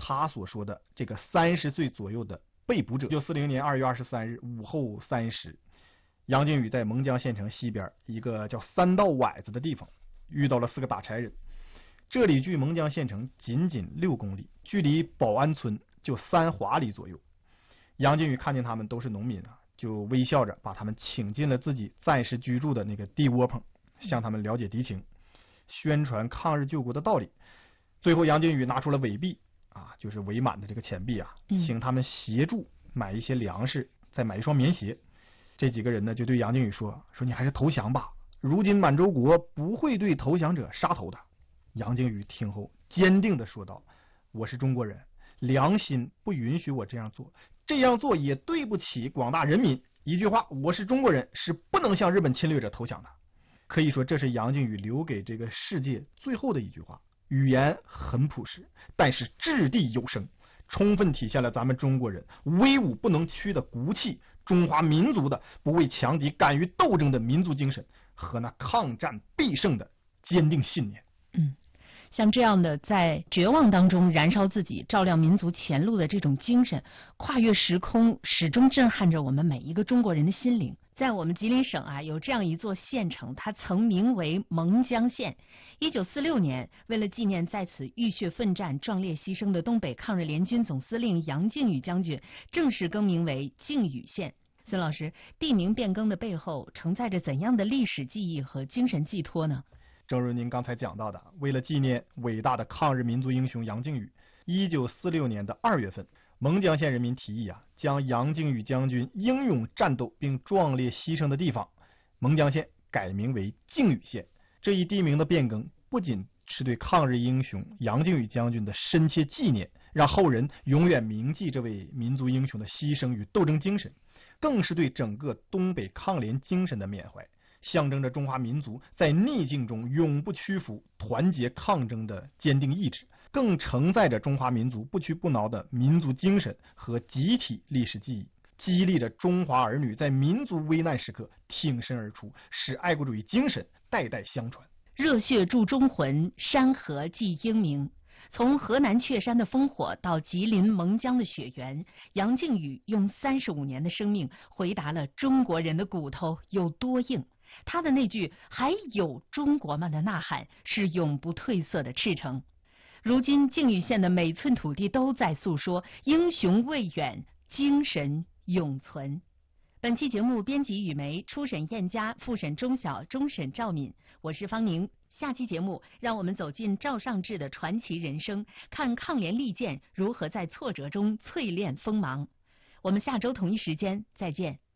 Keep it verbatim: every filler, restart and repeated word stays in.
他所说的这个三十岁左右的被捕者。一九四零年二月二十三日午后三时，杨靖宇在蒙江县城西边一个叫三道崴子的地方遇到了四个打柴人。这里距蒙江县城仅仅六公里，距离保安村就三华里左右。杨靖宇看见他们都是农民啊，就微笑着把他们请进了自己暂时居住的那个地窝棚，向他们了解敌情，宣传抗日救国的道理。最后杨靖宇拿出了伪币啊，就是伪满的这个钱币啊，请他们协助买一些粮食，再买一双棉鞋。这几个人呢就对杨靖宇说说你还是投降吧，如今满洲国不会对投降者杀头的。杨靖宇听后坚定地说道，我是中国人，良心不允许我这样做，这样做也对不起广大人民。一句话，我是中国人，是不能向日本侵略者投降的。可以说这是杨靖宇留给这个世界最后的一句话，语言很朴实，但是掷地有声，充分体现了咱们中国人威武不能屈的骨气，中华民族的不畏强敌敢于斗争的民族精神和那抗战必胜的坚定信念。 嗯，像这样的在绝望当中燃烧自己，照亮民族前路的这种精神，跨越时空，始终震撼着我们每一个中国人的心灵。在我们吉林省啊，有这样一座县城，它曾名为蒙江县。一九四六年，为了纪念在此浴血奋战、壮烈牺牲的东北抗日联军总司令杨靖宇将军，正式更名为靖宇县。孙老师，地名变更的背后承载着怎样的历史记忆和精神寄托呢？ 正如您刚才讲到的，为了纪念伟大的抗日民族英雄杨靖宇，一九四六年的二月份，蒙江县人民提议啊，将杨靖宇将军英勇战斗并壮烈牺牲的地方蒙江县改名为靖宇县。这一地名的变更不仅是对抗日英雄杨靖宇将军的深切纪念，让后人永远铭记这位民族英雄的牺牲与斗争精神，更是对整个东北抗联精神的缅怀，象征着中华民族在逆境中永不屈服、团结抗争的坚定意志，更承载着中华民族不屈不挠的民族精神和集体历史记忆，激励着中华儿女在民族危难时刻挺身而出，使爱国主义精神代代相传。 热血铸忠魂，山河记英名。从河南确山的烽火到吉林蒙江的雪原，杨靖宇用三十五年的生命回答了中国人的骨头有多硬。他的那句还有中国吗的呐喊是永不褪色的赤诚。如今靖宇县的每寸土地都在诉说英雄未远，精神永存。本期节目编辑雨梅，初审燕佳，复审钟晓，终审赵敏，我是方宁。下期节目让我们走进赵尚志的传奇人生，看抗联利剑如何在挫折中淬炼锋芒。我们下周同一时间再见。